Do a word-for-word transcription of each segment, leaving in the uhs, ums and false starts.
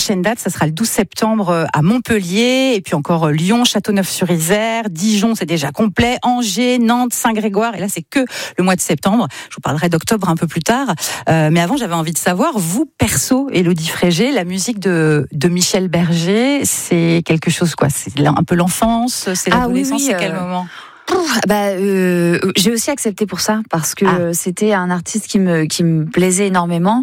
prochaine date, ça sera le douze septembre à Montpellier, et puis encore Lyon, Châteauneuf-sur-Isère, Dijon, c'est déjà complet, Angers, Nantes, Saint-Grégoire, et là c'est que le mois de septembre. Je vous parlerai d'octobre un peu plus tard. Euh, mais avant, j'avais envie de savoir, vous, perso, Élodie Frégé, la musique de, de Michel Berger, c'est quelque chose quoi? C'est un peu l'enfance, c'est l'adolescence, ah, oui, oui, c'est quel euh... moment? Bah, euh, j'ai aussi accepté pour ça parce que ah. c'était un artiste qui me qui me plaisait énormément.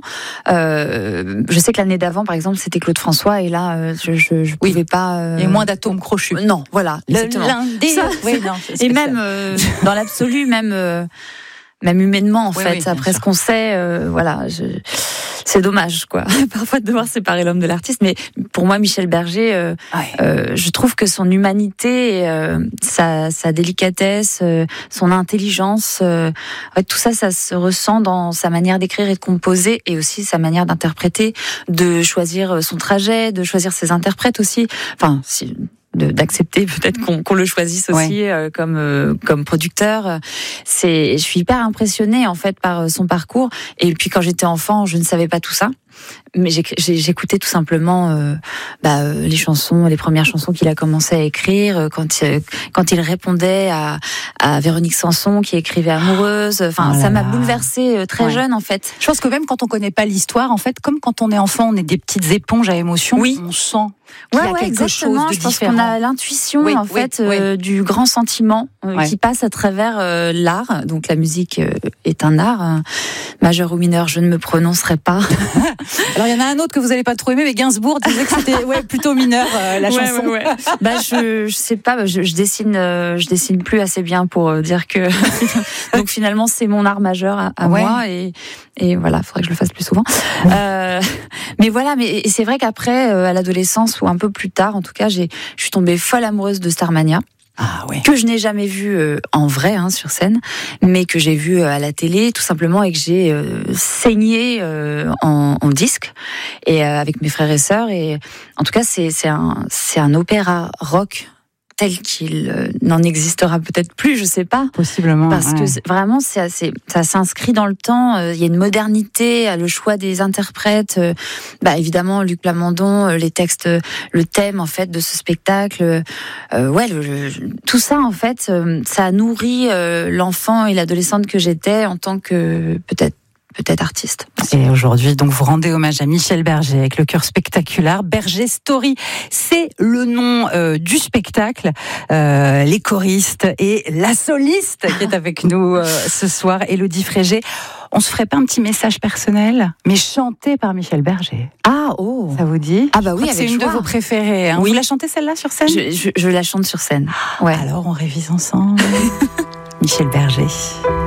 Euh, je sais que l'année d'avant, par exemple, c'était Claude François, et là, euh, je je, je oui. pouvais pas. Euh... Et moins d'atomes crochus. Non, voilà. Le lundi. Ça, oui, non, et même euh, dans l'absolu, même euh, même humainement, en oui, fait, oui, après ce qu'on sait, euh, voilà. Je... C'est dommage, quoi, parfois de devoir séparer l'homme de l'artiste. Mais pour moi, Michel Berger, euh, ouais. euh, je trouve que son humanité, euh, sa, sa délicatesse, euh, son intelligence, euh, tout ça, ça se ressent dans sa manière d'écrire et de composer, et aussi sa manière d'interpréter, de choisir son trajet, de choisir ses interprètes aussi. Enfin, si... De, d'accepter peut-être qu'on, qu'on le choisisse aussi ouais. euh, comme euh, comme producteur. C'est, je suis hyper impressionnée en fait par son parcours. Et puis quand j'étais enfant, je ne savais pas tout ça, mais j'ai, j'ai, j'écoutais tout simplement euh, bah, les chansons, les premières chansons qu'il a commencé à écrire quand euh, quand il répondait à à Véronique Sanson qui écrivait Amoureuse. Enfin, oh ça m'a bouleversée très ouais. jeune en fait. Je pense que même quand on connaît pas l'histoire, en fait, comme quand on est enfant, on est des petites éponges à émotions. Oui. On sent. Ouais, il y a ouais, quelque exactement. chose de je pense différent. qu'on a l'intuition oui, en fait oui, euh, oui. du grand sentiment euh, ouais. qui passe à travers euh, l'art. Donc la musique euh, est un art, euh, majeur ou mineur, je ne me prononcerai pas. Alors il y en a un autre que vous n'allez pas trop aimer, mais Gainsbourg disait que c'était ouais, plutôt mineur euh, la ouais, chanson. Ouais, ouais. bah je je sais pas, je, je dessine euh, je dessine plus assez bien pour euh, dire que donc finalement c'est mon art majeur à, à ouais. moi et et voilà, faudrait que je le fasse plus souvent. Euh, mais voilà, mais c'est vrai qu'après euh, à l'adolescence ou un peu plus tard, en tout cas, j'ai, je suis tombée folle amoureuse de Starmania. Ah ouais. Que je n'ai jamais vu euh, en vrai hein, sur scène, mais que j'ai vu euh, à la télé tout simplement, et que j'ai euh, saigné euh, en, en disque et euh, avec mes frères et sœurs. Et en tout cas, c'est c'est un c'est un opéra rock tel qu'il euh, n'en existera peut-être plus, je sais pas. Possiblement. Parce ouais. que c'est, vraiment, c'est assez, ça s'inscrit dans le temps. Il euh, y a une modernité, le choix des interprètes. Euh, bah évidemment, Luc Plamondon, euh, les textes, euh, le thème en fait de ce spectacle. Euh, ouais, le, le, tout ça en fait, euh, ça a nourri euh, l'enfant et l'adolescente que j'étais en tant que peut-être. peut-être artiste. Et aujourd'hui, donc, vous rendez hommage à Michel Berger avec le chœur spectaculaire Berger Story. C'est le nom euh, du spectacle. Euh, les choristes et la soliste qui est avec nous euh, ce soir, Élodie Frégé. On se ferait pas un petit message personnel, mais chanté par Michel Berger? Ah, oh. Ça vous dit? Ah bah oui, avec c'est une joie. de vos préférées. Hein. Oui. Vous la chantez celle-là sur scène? je, je, je la chante sur scène. Ouais. Alors on révise ensemble. Michel Berger.